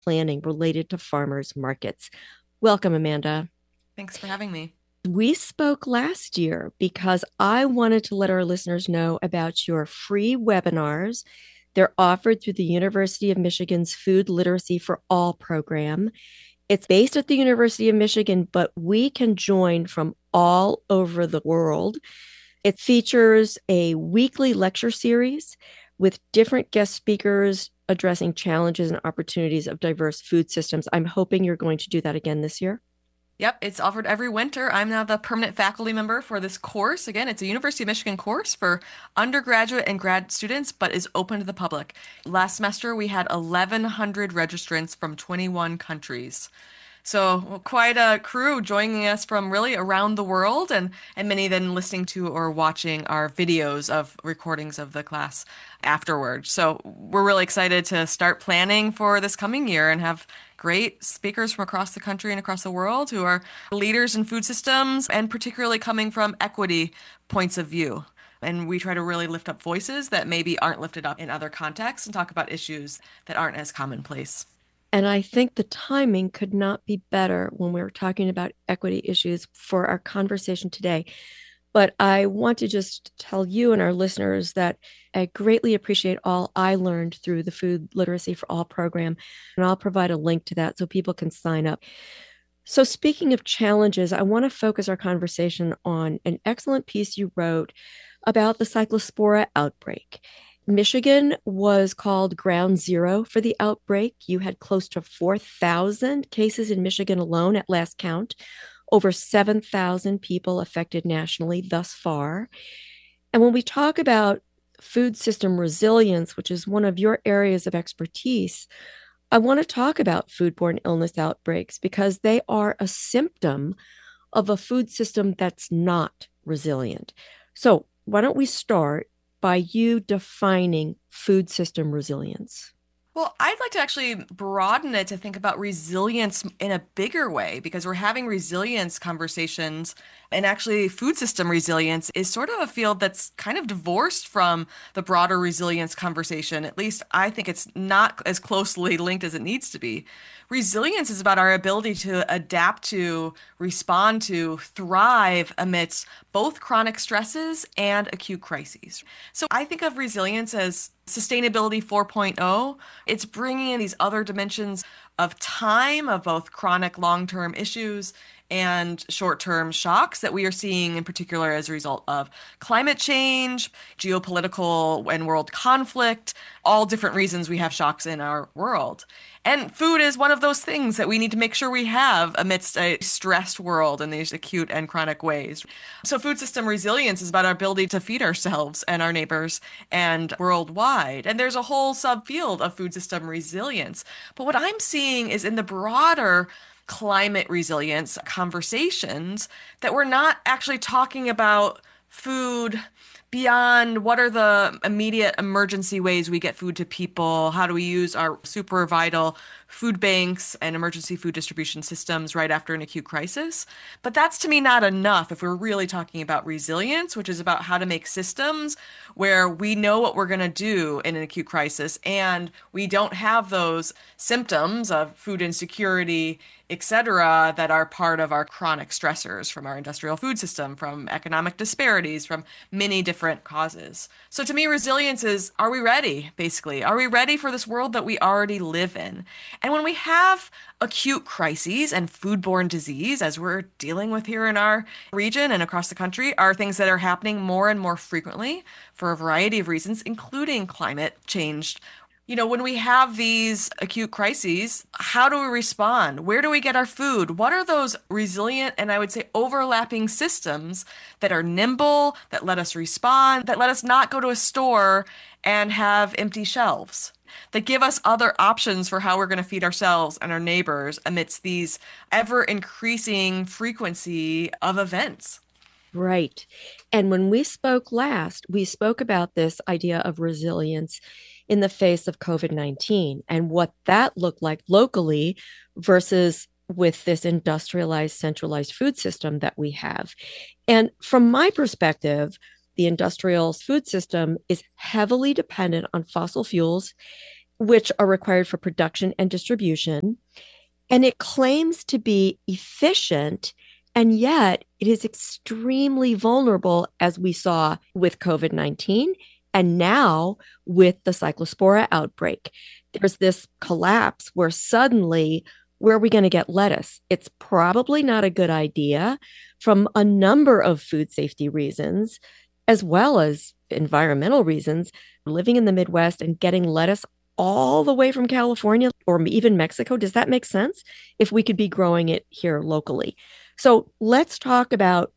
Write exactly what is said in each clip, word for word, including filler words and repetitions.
planning related to farmers markets. Welcome, Amanda. Thanks for having me. We spoke last year because I wanted to let our listeners know about your free webinars. They're offered through the University of Michigan's Food Literacy for All program. It's based at the University of Michigan, but we can join from all over the world. It features a weekly lecture series with different guest speakers addressing challenges and opportunities of diverse food systems. I'm hoping you're going to do that again this year. Yep, it's offered every winter. I'm now the permanent faculty member for this course. Again, it's a University of Michigan course for undergraduate and grad students, but is open to the public. Last semester, we had eleven hundred registrants from twenty-one countries. So quite a crew joining us from really around the world, and, and many then listening to or watching our videos of recordings of the class afterward. So we're really excited to start planning for this coming year and have great speakers from across the country and across the world who are leaders in food systems and particularly coming from equity points of view. And we try to really lift up voices that maybe aren't lifted up in other contexts and talk about issues that aren't as commonplace. And I think the timing could not be better when we're talking about equity issues for our conversation today. But I want to just tell you and our listeners that I greatly appreciate all I learned through the Food Literacy for All program. And I'll provide a link to that so people can sign up. So, speaking of challenges, I want to focus our conversation on an excellent piece you wrote about the Cyclospora outbreak. Michigan was called ground zero for the outbreak. You had close to four thousand cases in Michigan alone at last count, over seven thousand people affected nationally thus far. And when we talk about food system resilience, which is one of your areas of expertise, I want to talk about foodborne illness outbreaks because they are a symptom of a food system that's not resilient. So, why don't we start by you defining food system resilience? Well, I'd like to actually broaden it to think about resilience in a bigger way because we're having resilience conversations, and actually, food system resilience is sort of a field that's kind of divorced from the broader resilience conversation. At least I think it's not as closely linked as it needs to be. Resilience is about our ability to adapt to, respond to, thrive amidst both chronic stresses and acute crises. So I think of resilience as sustainability 4.0. It's bringing in these other dimensions of time, of both chronic long-term issues and short-term shocks that we are seeing in particular as a result of climate change, geopolitical and world conflict, all different reasons we have shocks in our world. And food is one of those things that we need to make sure we have amidst a stressed world in these acute and chronic ways. So food system resilience is about our ability to feed ourselves and our neighbors and worldwide. And there's a whole subfield of food system resilience. But what I'm seeing is in the broader climate resilience conversations that we're not actually talking about food beyond what are the immediate emergency ways we get food to people? How do we use our super vital food banks and emergency food distribution systems right after an acute crisis? But that's to me not enough if we're really talking about resilience, which is about how to make systems where we know what we're going to do in an acute crisis and we don't have those symptoms of food insecurity, et cetera, that are part of our chronic stressors from our industrial food system, from economic disparities, from many different causes. So to me, resilience is, are we ready, basically? Are we ready for this world that we already live in? And when we have acute crises and foodborne disease, as we're dealing with here in our region and across the country, are things that are happening more and more frequently for a variety of reasons, including climate change. You know, when we have these acute crises, how do we respond? Where do we get our food? What are those resilient and I would say overlapping systems that are nimble, that let us respond, that let us not go to a store and have empty shelves, that give us other options for how we're going to feed ourselves and our neighbors amidst these ever increasing frequency of events? Right. And when we spoke last, we spoke about this idea of resilience in the face of COVID nineteen and what that looked like locally versus with this industrialized, centralized food system that we have. And from my perspective, the industrial food system is heavily dependent on fossil fuels, which are required for production and distribution. And it claims to be efficient, and yet it is extremely vulnerable, as we saw with COVID nineteen and now with the Cyclospora outbreak. There's this collapse where suddenly, where are we going to get lettuce? It's probably not a good idea from a number of food safety reasons, as well as environmental reasons. Living in the Midwest and getting lettuce all the way from California or even Mexico, does that make sense if we could be growing it here locally? So let's talk about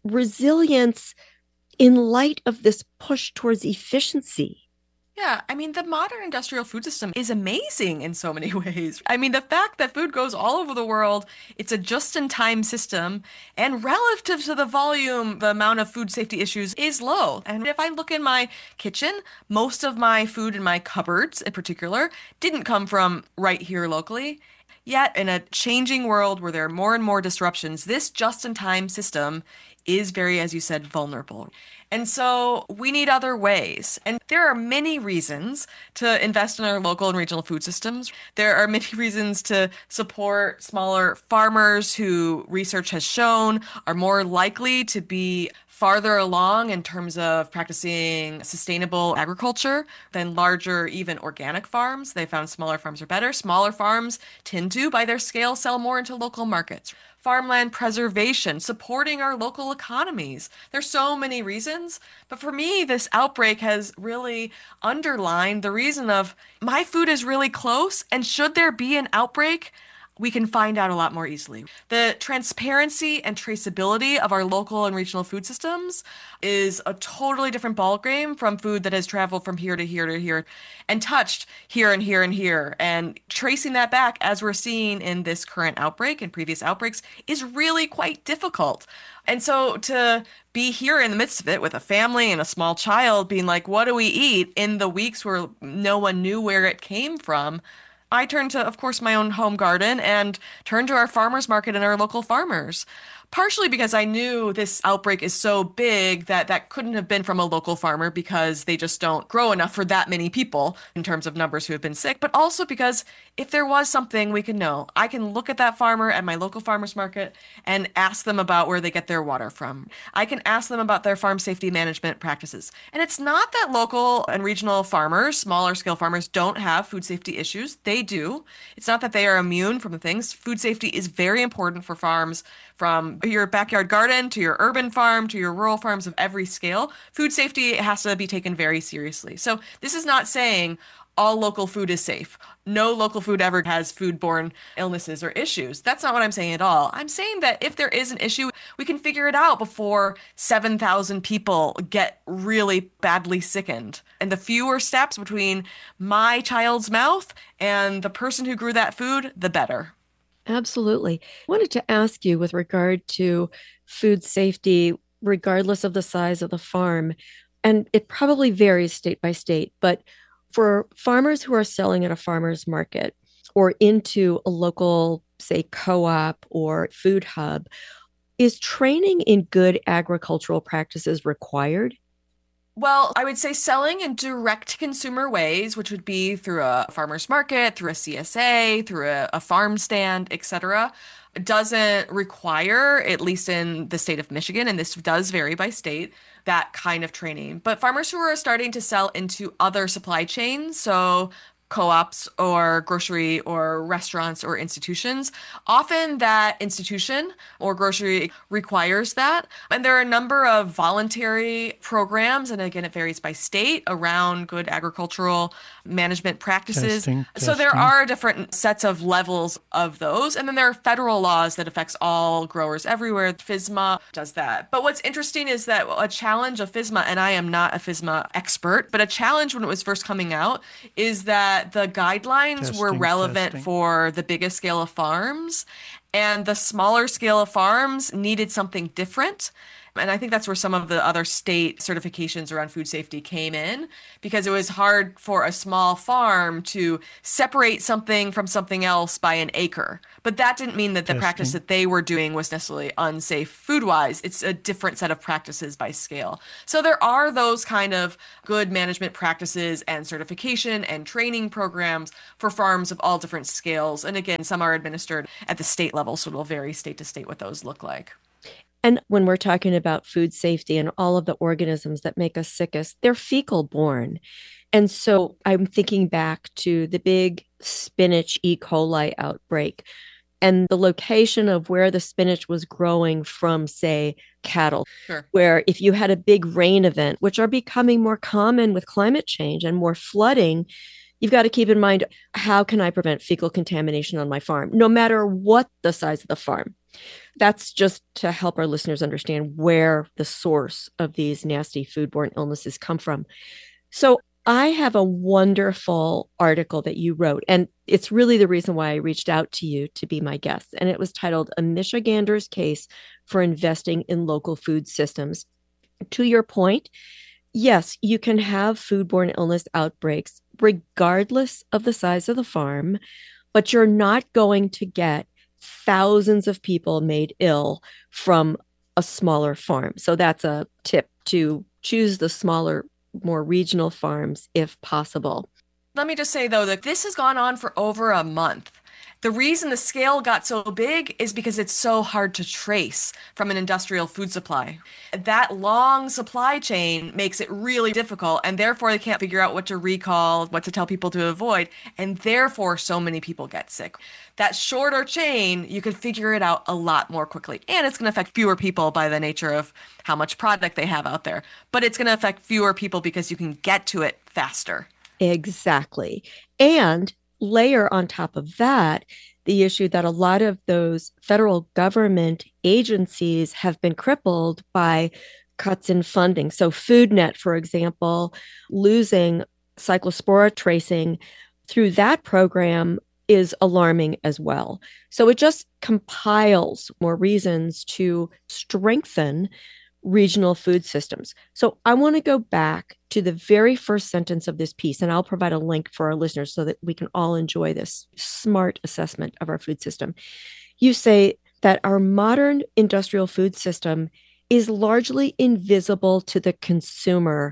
resilience in light of this push towards efficiency. Yeah, I mean, the modern industrial food system is amazing in so many ways. I mean, the fact that food goes all over the world, it's a just-in-time system, and relative to the volume, the amount of food safety issues is low. And if I look in my kitchen, most of my food in my cupboards in particular didn't come from right here locally. Yet, in a changing world where there are more and more disruptions, this just-in-time system is very, as you said, vulnerable. And so we need other ways. And there are many reasons to invest in our local and regional food systems. There are many reasons to support smaller farmers who research has shown are more likely to be farther along in terms of practicing sustainable agriculture than larger, even organic farms. They found smaller farms are better. Smaller farms tend to, by their scale, sell more into local markets. Farmland preservation, supporting our local economies. There's so many reasons, but for me, this outbreak has really underlined the reason of my food is really close, and should there be an outbreak, we can find out a lot more easily. The transparency and traceability of our local and regional food systems is a totally different ballgame from food that has traveled from here to here to here and touched here and here and here. And tracing that back, as we're seeing in this current outbreak and previous outbreaks, is really quite difficult. And so to be here in the midst of it with a family and a small child being like, what do we eat in the weeks where no one knew where it came from? I turned to, of course, my own home garden and turned to our farmers market and our local farmers. Partially because I knew this outbreak is so big that that couldn't have been from a local farmer because they just don't grow enough for that many people in terms of numbers who have been sick, but also because if there was something we could know, I can look at that farmer at my local farmers market and ask them about where they get their water from. I can ask them about their farm safety management practices. And it's not that local and regional farmers, smaller scale farmers, don't have food safety issues. They do. It's not that they are immune from the things. Food safety is very important for farms from your backyard garden to your urban farm to your rural farms of every scale. Food safety has to be taken very seriously. So this is not saying all local food is safe. No local food ever has foodborne illnesses or issues. That's not what I'm saying at all. I'm saying that if there is an issue, we can figure it out before seven thousand people get really badly sickened. And the fewer steps between my child's mouth and the person who grew that food, the better. Absolutely. I wanted to ask you with regard to food safety, regardless of the size of the farm, and it probably varies state by state, but for farmers who are selling at a farmer's market or into a local, say, co-op or food hub, is training in good agricultural practices required? Well, I would say selling in direct consumer ways, which would be through a farmer's market, through a C S A, through a, a farm stand, et cetera, doesn't require, at least in the state of Michigan, and this does vary by state, that kind of training. But farmers who are starting to sell into other supply chains, so co-ops or grocery or restaurants or institutions. Often that institution or grocery requires that. And there are a number of voluntary programs, and again, it varies by state, around good agricultural management practices. Testing, So there testing. are different sets of levels of those. And then there are federal laws that affects all growers everywhere. FSMA does that. But what's interesting is that a challenge of FSMA, and I am not a FSMA expert, but a challenge when it was first coming out is that the guidelines were Testing, relevant testing. for the biggest scale of farms, and the smaller scale of farms needed something different. And I think that's where some of the other state certifications around food safety came in because it was hard for a small farm to separate something from something else by an acre. But that didn't mean that the practice Interesting. that they were doing was necessarily unsafe food-wise. It's a different set of practices by scale. So there are those kind of good management practices and certification and training programs for farms of all different scales. And again, some are administered at the state level, so it'll vary state to state what those look like. And when we're talking about food safety and all of the organisms that make us sickest, they're fecal borne. And so I'm thinking back to the big spinach E. coli outbreak and the location of where the spinach was growing from, say, cattle, Sure. where if you had a big rain event, which are becoming more common with climate change and more flooding, you've got to keep in mind, how can I prevent fecal contamination on my farm, no matter what the size of the farm? That's just to help our listeners understand where the source of these nasty foodborne illnesses come from. So I have a wonderful article that you wrote, and it's really the reason why I reached out to you to be my guest. And it was titled A Michigander's Case for Investing in Local Food Systems. To your point, yes, you can have foodborne illness outbreaks regardless of the size of the farm, but you're not going to get thousands of people made ill from a smaller farm. So that's a tip to choose the smaller, more regional farms if possible. Let me just say, though, that this has gone on for over a month. The reason the scale got so big is because it's so hard to trace from an industrial food supply. That long supply chain makes it really difficult, and therefore they can't figure out what to recall, what to tell people to avoid, and therefore so many people get sick. That shorter chain, you can figure it out a lot more quickly, and it's going to affect fewer people by the nature of how much product they have out there. But it's going to affect fewer people because you can get to it faster. Exactly. And layer on top of that the issue that a lot of those federal government agencies have been crippled by cuts in funding. So FoodNet, for example, losing cyclospora tracing through that program is alarming as well. So it just compiles more reasons to strengthen regional food systems. So I want to go back to the very first sentence of this piece, and I'll provide a link for our listeners so that we can all enjoy this smart assessment of our food system. You say that our modern industrial food system is largely invisible to the consumer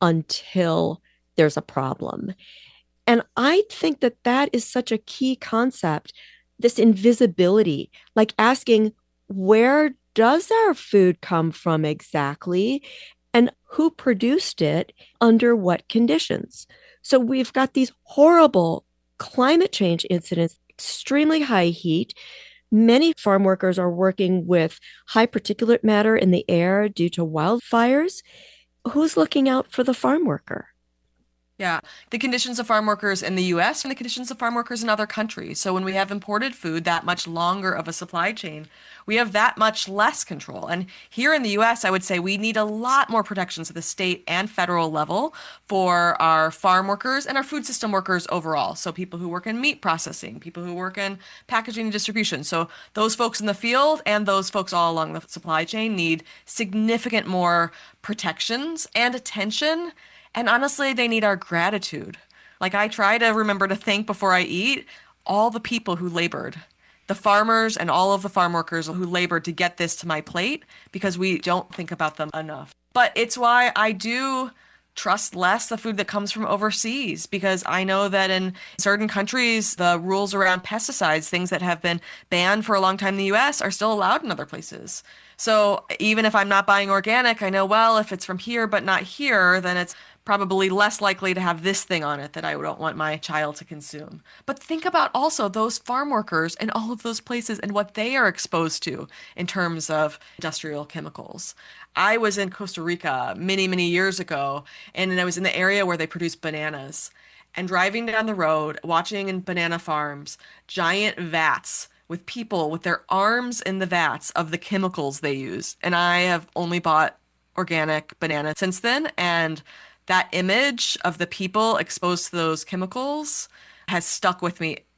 until there's a problem. And I think that that is such a key concept, this invisibility, like asking, where does our food come from exactly? And who produced it under what conditions? So we've got these horrible climate change incidents, extremely high heat. Many farm workers are working with high particulate matter in the air due to wildfires. Who's looking out for the farm worker? Yeah, the conditions of farm workers in the U S and the conditions of farm workers in other countries. So when we have imported food, that much longer of a supply chain, we have that much less control. And here in the U S, I would say we need a lot more protections at the state and federal level for our farm workers and our food system workers overall. So people who work in meat processing, people who work in packaging and distribution. So those folks in the field and those folks all along the supply chain need significant more protections and attention. And honestly, they need our gratitude. Like I try to remember to thank before I eat all the people who labored, the farmers and all of the farm workers who labored to get this to my plate because we don't think about them enough. But it's why I do trust less the food that comes from overseas because I know that in certain countries, the rules around pesticides, things that have been banned for a long time in the U S, are still allowed in other places. So even if I'm not buying organic, I know, well, if it's from here but not here, then it's probably less likely to have this thing on it that I don't want my child to consume. But think about also those farm workers in all of those places and what they are exposed to in terms of industrial chemicals. I was in Costa Rica many, many years ago, and I was in the area where they produce bananas. And driving down the road, watching in banana farms, giant vats with people with their arms in the vats of the chemicals they use. And I have only bought organic banana since then, and that image of the people exposed to those chemicals has stuck with me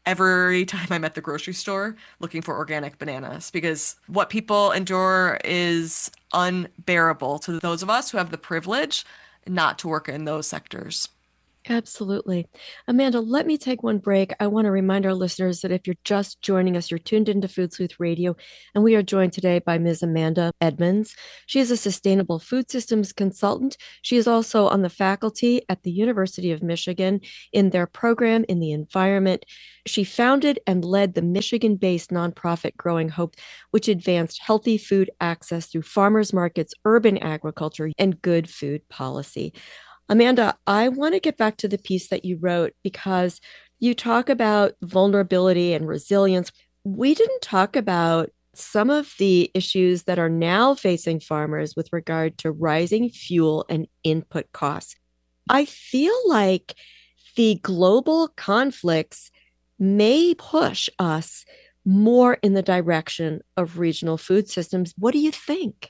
every time I'm at the grocery store looking for organic bananas because what people endure is unbearable to those of us who have the privilege not to work in those sectors. Absolutely. Amanda, let me take one break. I want to remind our listeners that if you're just joining us, you're tuned into Food Sleuth Radio, and we are joined today by Miz Amanda Edmonds. She is a sustainable food systems consultant. She is also on the faculty at the University of Michigan in their program in the environment. She founded and led the Michigan based nonprofit Growing Hope, which advanced healthy food access through farmers markets, urban agriculture, and good food policy. Amanda, I want to get back to the piece that you wrote because you talk about vulnerability and resilience. We didn't talk about some of the issues that are now facing farmers with regard to rising fuel and input costs. I feel like the global conflicts may push us more in the direction of regional food systems. What do you think?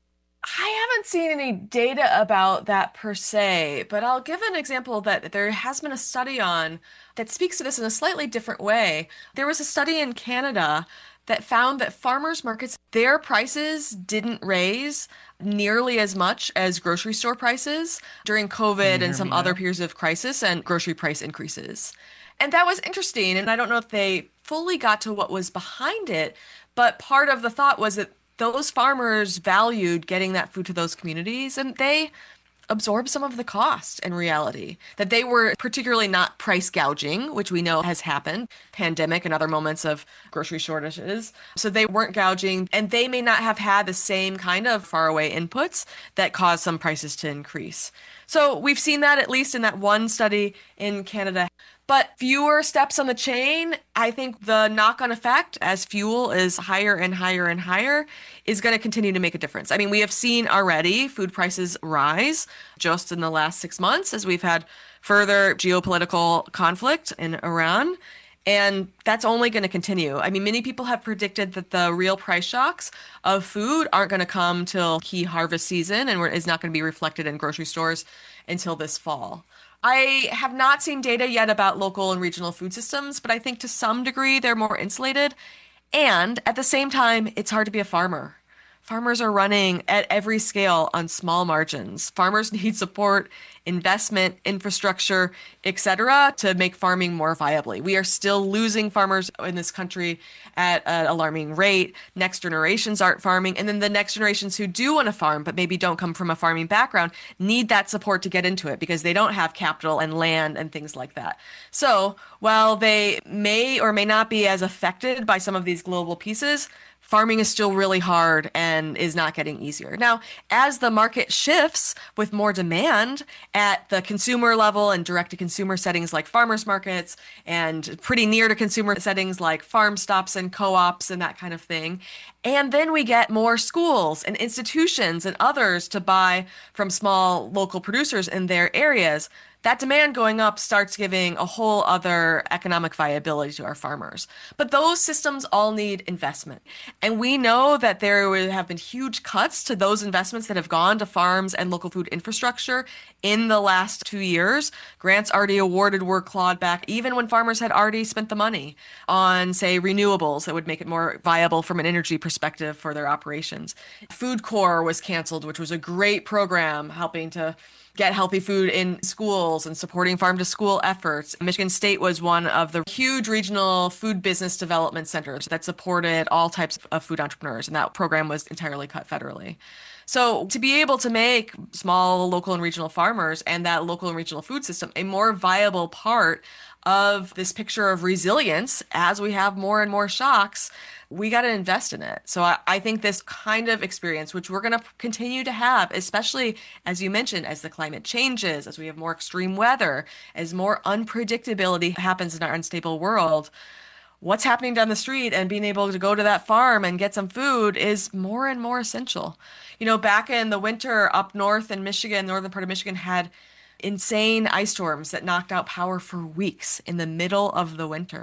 I haven't seen any data about that per se, but I'll give an example that there has been a study on that speaks to this in a slightly different way. There was a study in Canada that found that farmers markets, their prices didn't raise nearly as much as grocery store prices during Can COVID you and hear some me other now? periods of crisis and grocery price increases. And that was interesting. And I don't know if they fully got to what was behind it, but part of the thought was that those farmers valued getting that food to those communities and they absorb some of the cost in reality. That they were particularly not price gouging, which we know has happened, pandemic and other moments of grocery shortages. So they weren't gouging, and they may not have had the same kind of faraway inputs that caused some prices to increase. So we've seen that at least in that one study in Canada. But fewer steps on the chain, I think the knock-on effect as fuel is higher and higher and higher is going to continue to make a difference. I mean, we have seen already food prices rise just in the last six months as we've had further geopolitical conflict in Iran. And that's only going to continue. I mean, many people have predicted that the real price shocks of food aren't going to come till key harvest season and is not going to be reflected in grocery stores until this fall. I have not seen data yet about local and regional food systems, but I think to some degree they're more insulated. And at the same time, it's hard to be a farmer. Farmers are running at every scale on small margins. Farmers need support, investment, infrastructure, et cetera, to make farming more viably. We are still losing farmers in this country at an alarming rate. Next generations aren't farming. And then the next generations who do want to farm, but maybe don't come from a farming background, need that support to get into it because they don't have capital and land and things like that. So while they may or may not be as affected by some of these global pieces, farming is still really hard and is not getting easier. Now, as the market shifts with more demand at the consumer level and direct to consumer settings like farmers markets and pretty near to consumer settings like farm stops and co-ops and that kind of thing, and then we get more schools and institutions and others to buy from small local producers in their areas, that demand going up starts giving a whole other economic viability to our farmers. But those systems all need investment. And we know that there have been huge cuts to those investments that have gone to farms and local food infrastructure in the last two years. Grants already awarded were clawed back, even when farmers had already spent the money on, say, renewables that would make it more viable from an energy perspective for their operations. Food Corps was canceled, which was a great program helping to get healthy food in schools and supporting farm to school efforts. Michigan State was one of the huge regional food business development centers that supported all types of food entrepreneurs, and that program was entirely cut federally. So to be able to make small local and regional farmers and that local and regional food system a more viable part of this picture of resilience as we have more and more shocks, we got to invest in it. So I, I think this kind of experience, which we're going to continue to have, especially as you mentioned, as the climate changes, as we have more extreme weather, as more unpredictability happens in our unstable world, what's happening down the street and being able to go to that farm and get some food is more and more essential. You know, back in the winter up north in Michigan, northern part of Michigan had insane ice storms that knocked out power for weeks in the middle of the winter.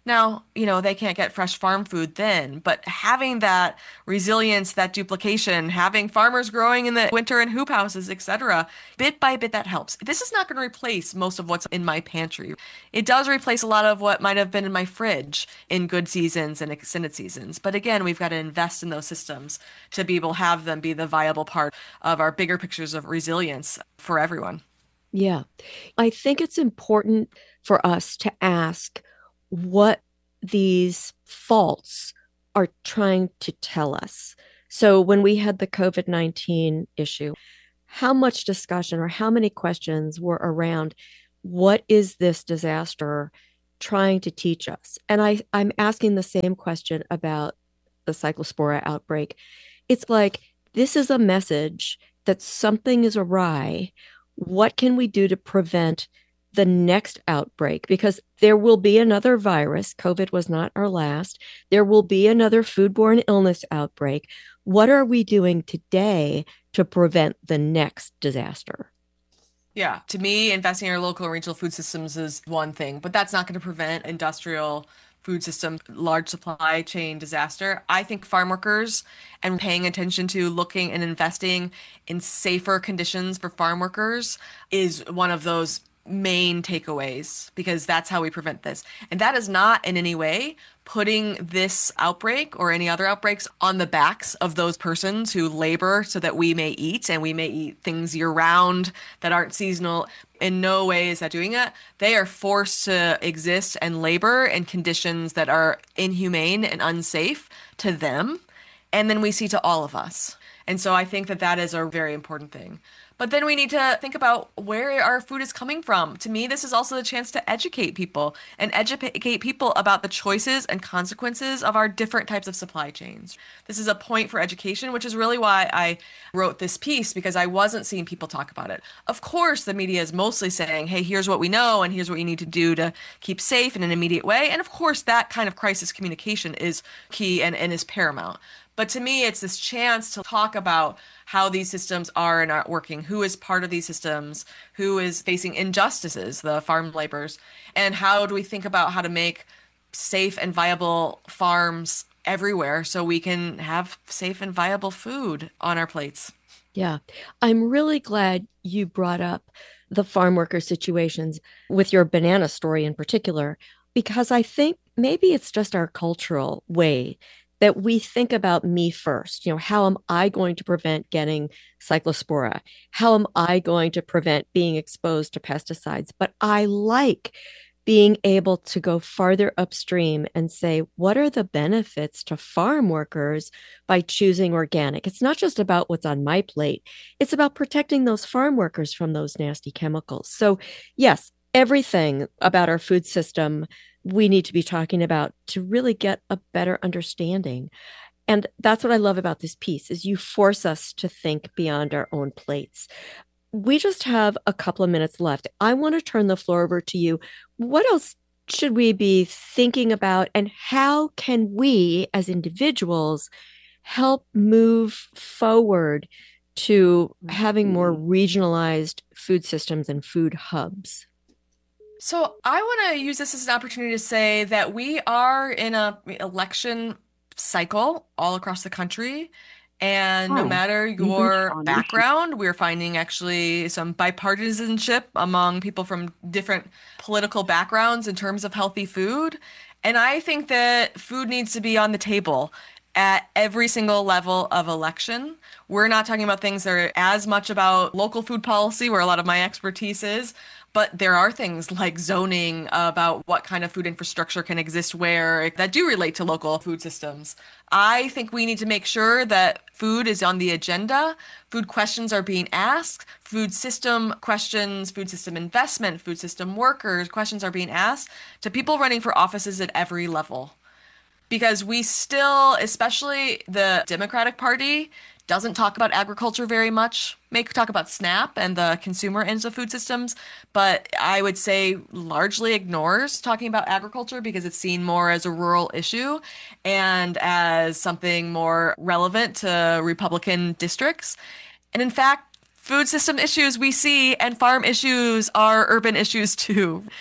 Now, you know, they can't get fresh farm food then, but having that resilience, that duplication, having farmers growing in the winter in hoop houses, et cetera, bit by bit that helps. This is not going to replace most of what's in my pantry. It does replace a lot of what might have been in my fridge in good seasons and extended seasons. But again, we've got to invest in those systems to be able to have them be the viable part of our bigger pictures of resilience for everyone. Yeah. I think it's important for us to ask what these faults are trying to tell us. So, when we had the COVID nineteen issue, how much discussion or how many questions were around what is this disaster trying to teach us? And I, I'm asking the same question about the cyclospora outbreak. It's like, this is a message that something is awry. What can we do to prevent the next outbreak? Because there will be another virus. COVID was not our last. There will be another foodborne illness outbreak. What are we doing today to prevent the next disaster? Yeah, to me, investing in our local and regional food systems is one thing, but that's not going to prevent industrial food system, large supply chain disaster. I think farm workers and paying attention to looking and investing in safer conditions for farm workers is one of those main takeaways because that's how we prevent this. And that is not in any way putting this outbreak or any other outbreaks on the backs of those persons who labor so that we may eat and we may eat things year round that aren't seasonal. In no way is that doing it. They are forced to exist and labor in conditions that are inhumane and unsafe to them. And then we see to all of us. And so I think that that is a very important thing. But then we need to think about where our food is coming from. To me, this is also a chance to educate people and educate people about the choices and consequences of our different types of supply chains. This is a point for education, which is really why I wrote this piece because I wasn't seeing people talk about it. Of course, the media is mostly saying, hey, here's what we know and here's what you need to do to keep safe in an immediate way. And of course, that kind of crisis communication is key and, and is paramount. But to me, it's this chance to talk about how these systems are and aren't working, who is part of these systems, who is facing injustices, the farm laborers, and how do we think about how to make safe and viable farms everywhere so we can have safe and viable food on our plates. Yeah. I'm really glad you brought up the farm worker situations with your banana story in particular, because I think maybe it's just our cultural way that we think about me first. You know, how am I going to prevent getting cyclospora? How am I going to prevent being exposed to pesticides? But I like being able to go farther upstream and say, what are the benefits to farm workers by choosing organic? It's not just about what's on my plate, it's about protecting those farm workers from those nasty chemicals. So, yes, everything about our food system we need to be talking about to really get a better understanding. And that's what I love about this piece is you force us to think beyond our own plates. We just have a couple of minutes left. I want to turn the floor over to you. What else should we be thinking about and how can we as individuals help move forward to having more regionalized food systems and food hubs? So I want to use this as an opportunity to say that we are in a election cycle all across the country. And no Hi, matter you've reached your Shawnee. background, we're finding actually some bipartisanship among people from different political backgrounds in terms of healthy food. And I think that food needs to be on the table at every single level of election. We're not talking about things that are as much about local food policy, where a lot of my expertise is, but there are things like zoning about what kind of food infrastructure can exist where that do relate to local food systems. I think we need to make sure that food is on the agenda, food questions are being asked, food system questions, food system investment, food system workers questions are being asked to people running for offices at every level. Because we still, especially the Democratic Party, doesn't talk about agriculture very much. May talk about SNAP and the consumer ends of food systems, but I would say largely ignores talking about agriculture because it's seen more as a rural issue and as something more relevant to Republican districts. And in fact, food system issues we see and farm issues are urban issues too.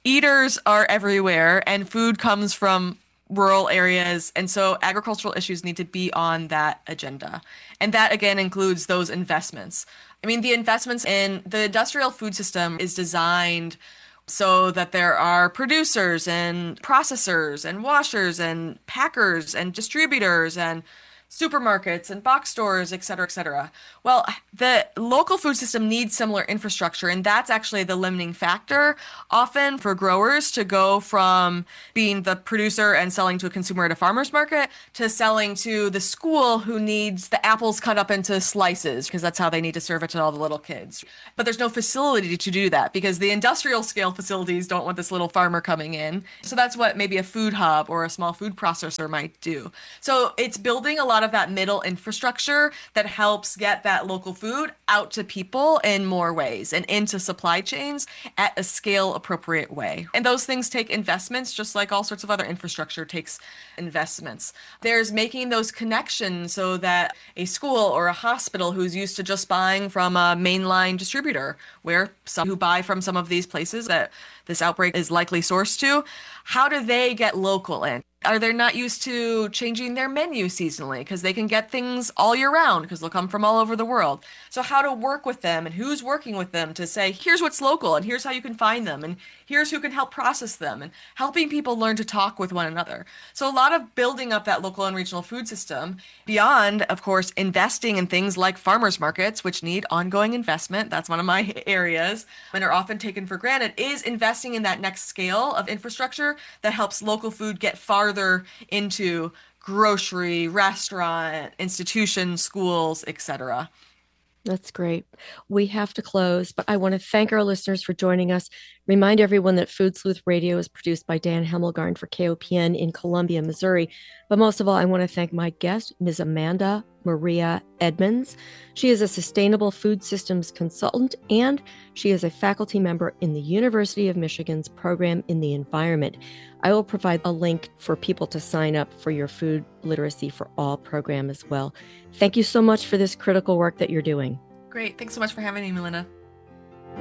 eaters are everywhere and food comes from rural areas. And so agricultural issues need to be on that agenda. And that again includes those investments. I mean, the investments in the industrial food system is designed so that there are producers and processors and washers and packers and distributors and supermarkets and box stores, et cetera, et cetera. Well, the local food system needs similar infrastructure, and that's actually the limiting factor often for growers to go from being the producer and selling to a consumer at a farmer's market to selling to the school who needs the apples cut up into slices because that's how they need to serve it to all the little kids. But there's no facility to do that because the industrial scale facilities don't want this little farmer coming in. So that's what maybe a food hub or a small food processor might do. So it's building a lot of that middle infrastructure that helps get that local food out to people in more ways and into supply chains at a scale appropriate way. And those things take investments, just like all sorts of other infrastructure takes investments. There's making those connections so that a school or a hospital who's used to just buying from a mainline distributor, where some who buy from some of these places that this outbreak is likely sourced to, how do they get local in? Are they not used to changing their menu seasonally because they can get things all year round because they'll come from all over the world? So how to work with them and who's working with them to say, here's what's local and here's how you can find them and here's who can help process them and helping people learn to talk with one another. So a lot of building up that local and regional food system beyond, of course, investing in things like farmers markets, which need ongoing investment. That's one of my areas and are often taken for granted, is investing in that next scale of infrastructure that helps local food get farther into grocery, restaurant, institutions, schools, et cetera. That's great. We have to close, but I want to thank our listeners for joining us. Remind everyone that Food Sleuth Radio is produced by Dan Hemmelgarn for K O P N in Columbia, Missouri. But most of all, I want to thank my guest, Miz Amanda Maria Edmonds. She is a sustainable food systems consultant, and she is a faculty member in the University of Michigan's program in the environment. I will provide a link for people to sign up for your Food Literacy for All program as well. Thank you so much for this critical work that you're doing. Great. Thanks so much for having me, Melinda.